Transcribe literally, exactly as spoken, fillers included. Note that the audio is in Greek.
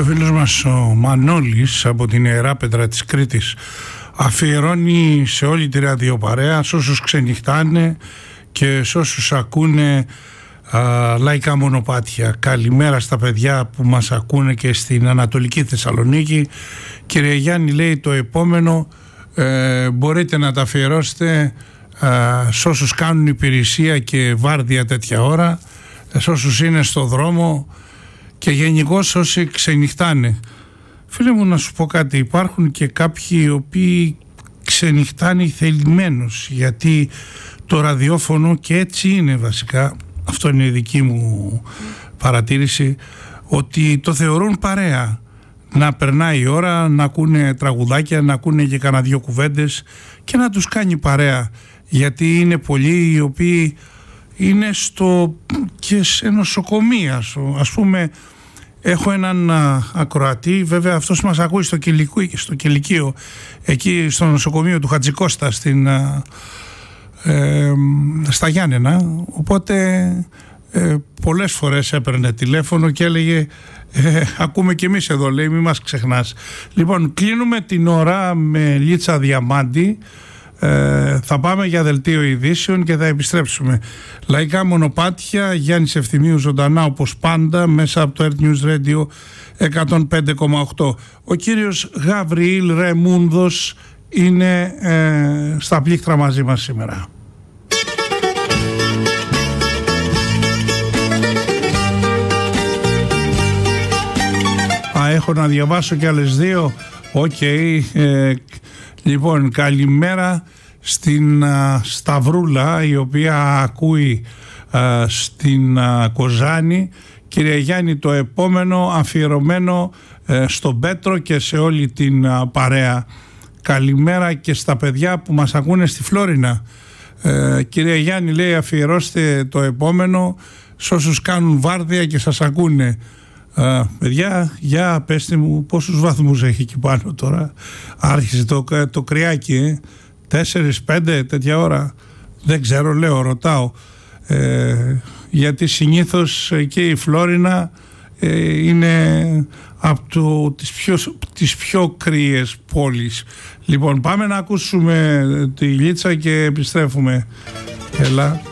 Ο φίλος μας ο Μανώλης από την Ιερά Πέτρα της Κρήτης αφιερώνει σε όλη τη ραδιοπαρέα, σε όσους ξενυχτάνε και σε όσους ακούνε α, λαϊκά μονοπάτια. Καλημέρα στα παιδιά που μας ακούνε και στην Ανατολική Θεσσαλονίκη. Κύριε Γιάννη, λέει, το επόμενο ε, μπορείτε να τα αφιερώσετε ε, σε όσους κάνουν υπηρεσία και βάρδια τέτοια ώρα, σε όσους είναι στο δρόμο και γενικώς όσοι ξενυχτάνε. Φίλε μου, να σου πω κάτι, υπάρχουν και κάποιοι οι οποίοι ξενυχτάνε θελημένως, γιατί το ραδιόφωνο, και έτσι είναι βασικά, αυτό είναι η δική μου παρατήρηση, ότι το θεωρούν παρέα. Να περνάει η ώρα, να ακούνε τραγουδάκια, να ακούνε και κανένα δυο κουβέντες και να τους κάνει παρέα, γιατί είναι πολλοί οι οποίοι είναι στο, και σε νοσοκομεία. Ας πούμε, έχω έναν α, ακροατή, βέβαια αυτός μας ακούει στο Κηλικείο, στο Κηλικείο, εκεί στο νοσοκομείο του Χατζικώστα στην, α, ε, στα Γιάννενα, οπότε ε, πολλές φορές έπαιρνε τηλέφωνο και έλεγε ε, ακούμε και εμείς εδώ, λέει, μη μας ξεχνάς. Λοιπόν, κλείνουμε την ώρα με Λίτσα Διαμάντη. Ε, θα πάμε για δελτίο ειδήσεων και θα επιστρέψουμε. Λαϊκά μονοπάτια, Γιάννης Ευθυμίου ζωντανά όπως πάντα μέσα από το Earth News Radio εκατόν πέντε κόμμα οκτώ. Ο κύριος Γαβριήλ Ρεμούνδος είναι ε, στα πλήκτρα μαζί μας σήμερα. Α, έχω να διαβάσω και άλλες δύο. Οκ, okay, ε, λοιπόν, καλημέρα στην α, Σταυρούλα, η οποία ακούει α, στην α, Κοζάνη. Κύριε Γιάννη, το επόμενο αφιερωμένο ε, στον Πέτρο και σε όλη την α, παρέα. Καλημέρα και στα παιδιά που μας ακούνε στη Φλόρινα. Ε, κύριε Γιάννη, λέει, αφιερώστε το επόμενο σε όσους κάνουν βάρδια και σας ακούνε. Uh, παιδιά, για πέστε μου πόσους βαθμούς έχει εκεί πάνω τώρα. Άρχισε το, το κρυάκι, ε? Τέσσερις, πέντε τέτοια ώρα. Δεν ξέρω, λέω, ρωτάω, ε, γιατί συνήθως και η Φλόρινα ε, είναι από το, τις, πιο, τις πιο κρύες πόλεις. Λοιπόν, πάμε να ακούσουμε τη Λίτσα και επιστρέφουμε. Έλα.